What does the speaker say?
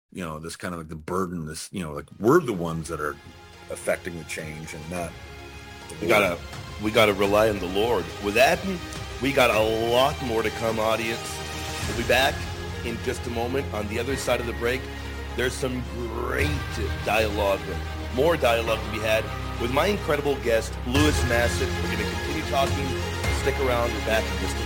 this kind of like the burden, this, like we're the ones that are affecting the change and not we gotta rely on the Lord. With that, we got a lot more to come, audience. We'll be back in just a moment. On the other side of the break, there's some great dialogue, more dialogue to be had with my incredible guest, Louis Massitt. We're going to continue talking. Stick around. We're back in just a moment.